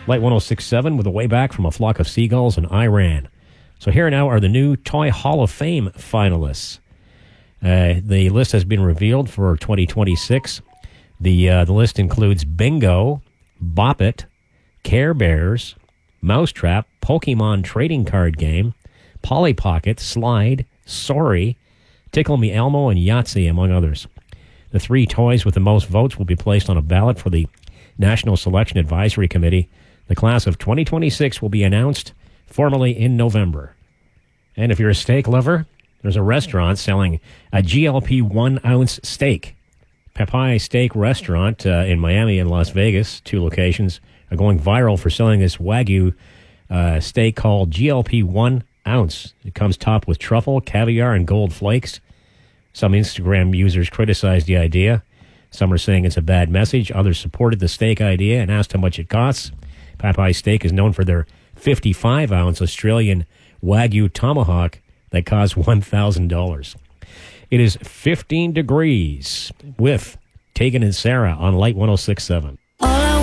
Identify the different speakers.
Speaker 1: Light 106.7 with a way back from a flock of seagulls in Iran. So here now are the new Toy Hall of Fame finalists. The list has been revealed for 2026. The list includes Bingo, Bop It, Care Bears, Mousetrap, Pokemon Trading Card Game, Polly Pocket, Slide, Sorry, Tickle Me Elmo, and Yahtzee, among others. The 3 toys with the most votes will be placed on a ballot for the National Selection Advisory Committee. The class of 2026 will be announced formally in November. And if you're a steak lover, there's a restaurant selling a GLP 1-ounce steak. Popeye Steak Restaurant in Miami and Las Vegas, 2 locations, are going viral for selling this Wagyu steak called GLP 1 ounce. It comes topped with truffle, caviar, and gold flakes. Some Instagram users criticized the idea. Some are saying it's a bad message. Others supported the steak idea and asked how much it costs. Popeye Steak is known for their 55-ounce Australian Wagyu tomahawk that costs $1,000. It is 15 degrees with Tegan and Sarah on Light 106.7.